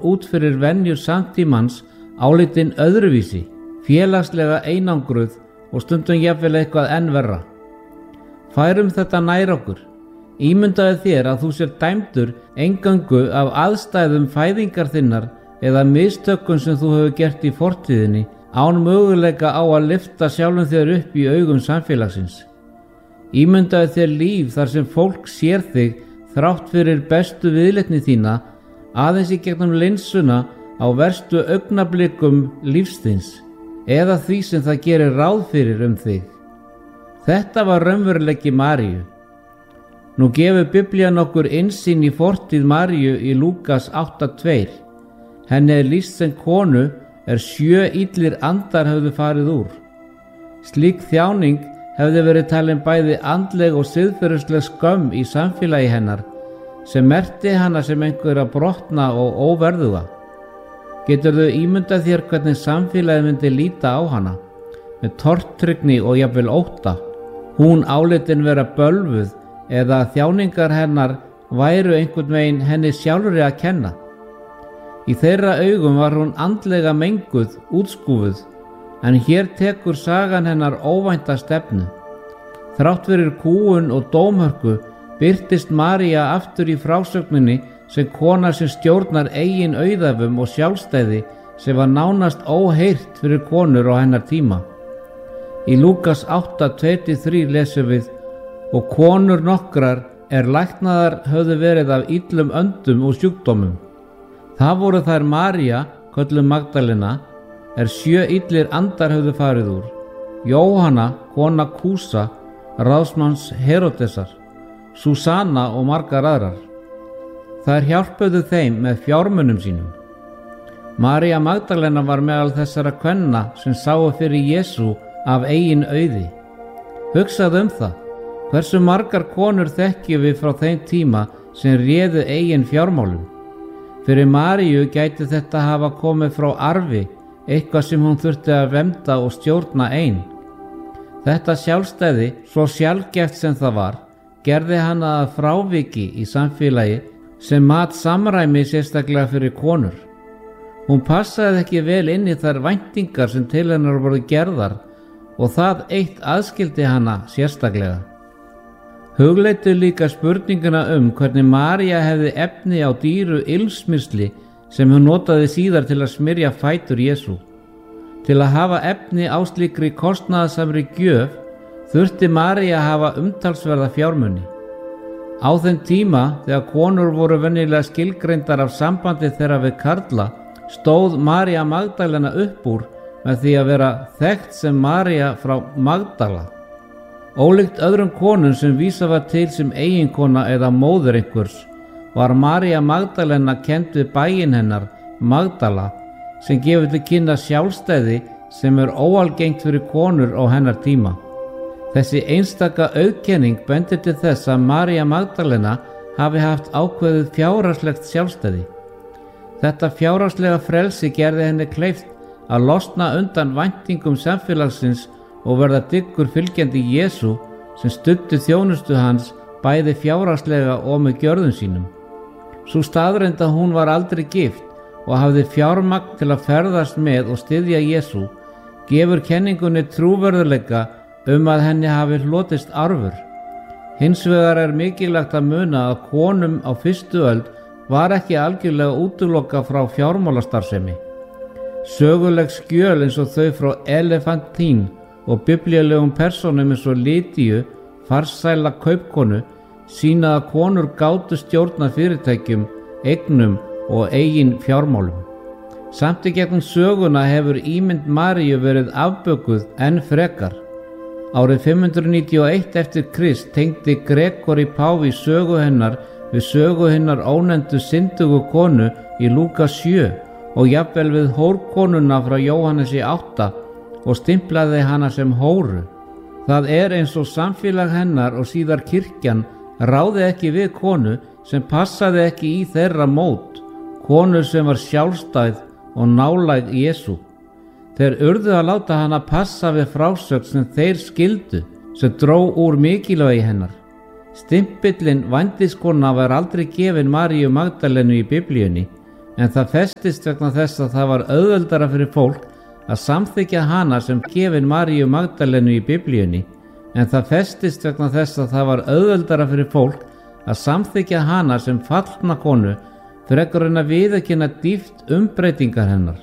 út fyrir venjur samtímans álitin öðruvísi, félagslega einangruð og stundum jafnvel eitthvað enn verra. Færum þetta nær okkur. Ímyndaðu þér að þú sér dæmdur eingöngu af aðstæðum fæðingar þinnar eða mistökum sem þú hefur gert í fortíðinni án möguleika á að lyfta sjálfum þér upp í augum samfélagsins. Ímyndaðu þér líf þar sem fólk sér þig þrátt fyrir bestu viðleitni þína aðeins í gegnum linsuna á verstu augnablikum lífs þíns eða því sem það gerir ráð fyrir þig. Þetta var raunveruleiki Maríu. Nú gefur Biblían okkur innsýn í fortíð Maríu í Lúkas 8:2. Henni lýst sem konu 7 illir andar höfðu farið úr. Slík þjáning hefði verið talin bæði andleg og siðferðisleg skömm í samfélagi hennar sem merkti hana sem einhverja brotna og óverðuga. Geturðu ímyndað þér hvernig samfélagið myndi líta á hana, með tortryggni og jafnvel ótta. Hún álitin vera bölvuð eða þjáningar hennar væru einhvern veginn henni sjálfri að kenna. Í þeirra augum var hún andlega menguð, útskúfuð, en hér tekur sagan hennar óvænta stefnu. Þrátt fyrir kúgun og dómhörku birtist María aftur í frásögninni sem kona sem stjórnar eigin auðæfum og sjálfstæði sem var nánast óheyrt fyrir konur á hennar tíma. Í Lúkas 8:2-3 lesum við: og konur nokkrar læknaðar höfðu verið af illum öndum og sjúkdómum. Það voru þær María, kölluð Magdalena, 7 illir andar höfðu farið úr, Jóhanna, kona Kúsa, ráðsmanns Heródesar, Súsanna og margar aðrar. Þær hjálpuðu þeim með fjármunum sínum. María Magdalena var meðal þessara kvenna sem sáu fyrir Jesú af eigin auði. Hugsaðu það, hversu margar konur þekkjum við frá þeim tíma sem réðu eigin fjármálum. Fyrir Maríu gæti þetta hafa komið frá arfi, eitthvað sem hún þurfti að vernda og stjórna ein. Þetta sjálfstæði, svo sjaldgæft sem það var, gerði hana að fráviki í samfélagi sem mat samræmi sérstaklega fyrir konur. Hún passaði ekki vel inn í þær væntingar sem til hennar voru gerðar og það eitt aðskildi hana sérstaklega. Hugleiddu líka spurninguna hvernig María hefði efni á dýru ilmsmyrsli sem hún notaði síðar til að smyrja fætur Jesú. Til að hafa efni á slíkri kostnaðarsamri gjöf þurfti María að hafa umtalsverða fjármuni. Á þeim tíma, þegar konur voru venjulega skilgreindar af sambandi þeirra við karla, stóð María Magdalena upp úr með því að vera þekkt sem María frá Magdala. Ólíkt öðrum konum sem vísað var til sem eiginkona eða móðir einhvers, var María Magdalena kennd við bæinn hennar, Magdala, sem gefur til kynna sjálfstæði sem óalgengt fyrir konur á hennar tíma. Þessi einstaka auðkenning bendir til þess að María Magdalena hafi haft ákveðið fjárhagslegt sjálfstæði. Þetta fjárhagslega frelsi gerði henni kleift að losna undan væntingum samfélagsins og verða dyggur fylgjandi Jesú sem studdi þjónustu hans bæði fjárhagslega og með gjörðum sínum. Sú staðreynd að hún var aldrei gift og hafði fjármagn til að ferðast með og styðja Jesú gefur kenningunni trúverðuleika að henni hafi hlotist arfur. Hins vegar mikilvægt að muna að konum á fyrstu öld var ekki algjörlega útilokað frá fjármálastarfsemi. Söguleg skjöl eins og þau frá Elefantín og biblíulegum persónum eins og Lídíu, farsæla kaupkonu, sýna að konur gátu stjórna fyrirtækjum, eignum og eigin fjármálum. Samt í gegnum söguna hefur ímynd Maríu verið afbökuð enn frekar. Árið 591 eftir Krist tengdi Gregori páfi sögu hennar við sögu hennar ónefndu syndugu konu í Lúkas 7 og jafnvel við hórkonuna frá Jóhannesi 8 og stimplaði hana sem hóru. Það eins og samfélag hennar og síðar kirkjan ráði ekki við konu sem passaði ekki í þeirra mót, konu sem var sjálfstæð og nálæg Jesú. Þeir urðu að láta hana passa við frásögn sem þeir skildu, sem dró úr mikilvægi hennar. Stimpillinn vændiskona var aldrei gefin Maríu Magdalenu í biblíunni, en það festist vegna þess að það var auðveldara fyrir fólk að samþykkja hana sem gefin Maríu Magdalenu í Biblíunni, en það festist vegna þess að það var auðveldara fyrir fólk að samþykkja hana sem fallna konu frekar en að viðurkenna dýpt umbreytingar hennar.